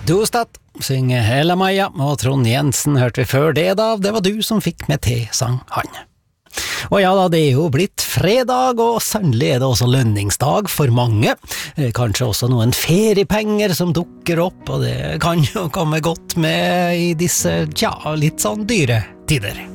Dostat synger Hella Maja, og Trond Jensen hørte vi før det da, det var du som fikk med til, sang han. Og ja da, det er jo blitt fredag, og sannelig er det også lønningsdag for mange. Kanskje også noen feriepenger som dukker opp, og det kan jo komme godt med i disse, litt sånn dyre tider.